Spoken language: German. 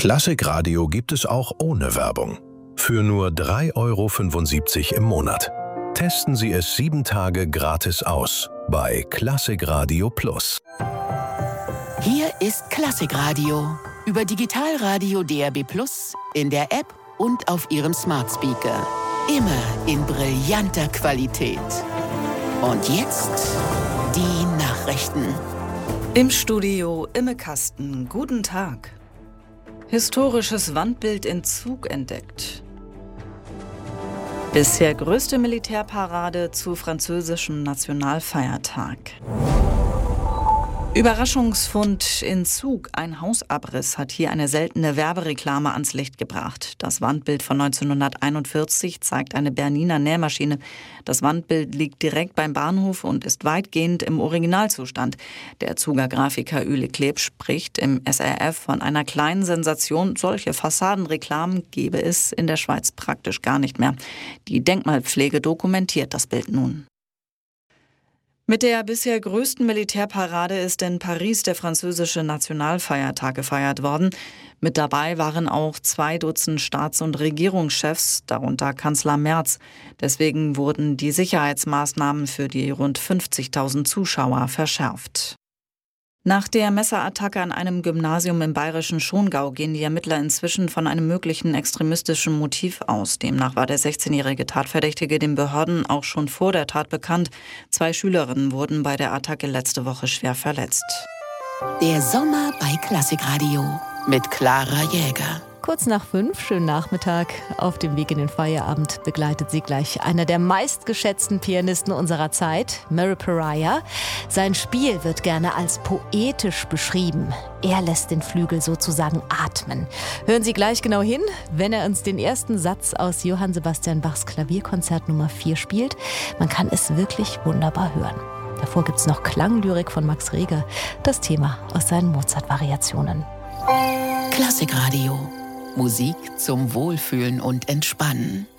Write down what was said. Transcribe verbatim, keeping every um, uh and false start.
Klassikradio gibt es auch ohne Werbung. Für nur drei Euro fünfundsiebzig im Monat. Testen Sie es sieben Tage gratis aus bei Klassikradio Plus. Hier ist Klassikradio über Digitalradio D R B Plus, in der App und auf Ihrem Smart Speaker. Immer in brillanter Qualität. Und jetzt die Nachrichten. Im Studio Imme Kasten. Guten Tag. Historisches Wandbild in Zug entdeckt. Bisher größte Militärparade zu französischem Nationalfeiertag. Überraschungsfund in Zug. Ein Hausabriss hat hier eine seltene Werbereklame ans Licht gebracht. Das Wandbild von neunzehnhunderteinundvierzig zeigt eine Bernina Nähmaschine. Das Wandbild liegt direkt beim Bahnhof und ist weitgehend im Originalzustand. Der Zuger Grafiker Ueli Kleb spricht im S R F von einer kleinen Sensation. Solche Fassadenreklamen gebe es in der Schweiz praktisch gar nicht mehr. Die Denkmalpflege dokumentiert das Bild nun. Mit der bisher größten Militärparade ist in Paris der französische Nationalfeiertag gefeiert worden. Mit dabei waren auch zwei Dutzend Staats- und Regierungschefs, darunter Kanzler Merz. Deswegen wurden die Sicherheitsmaßnahmen für die rund fünfzigtausend Zuschauer verschärft. Nach der Messerattacke an einem Gymnasium im bayerischen Schongau gehen die Ermittler inzwischen von einem möglichen extremistischen Motiv aus. Demnach war der sechzehnjährige Tatverdächtige den Behörden auch schon vor der Tat bekannt. Zwei Schülerinnen wurden bei der Attacke letzte Woche schwer verletzt. Der Sommer bei Klassikradio mit Clara Jäger. Kurz nach fünf, schönen Nachmittag. Auf dem Weg in den Feierabend begleitet sie gleich einer der meistgeschätzten Pianisten unserer Zeit, Mary Pariah. Sein Spiel wird gerne als poetisch beschrieben. Er lässt den Flügel sozusagen atmen. Hören Sie gleich genau hin, wenn er uns den ersten Satz aus Johann Sebastian Bachs Klavierkonzert Nummer vier spielt. Man kann es wirklich wunderbar hören. Davor gibt's noch Klanglyrik von Max Reger, das Thema aus seinen Mozart-Variationen. Klassikradio. Musik zum Wohlfühlen und Entspannen.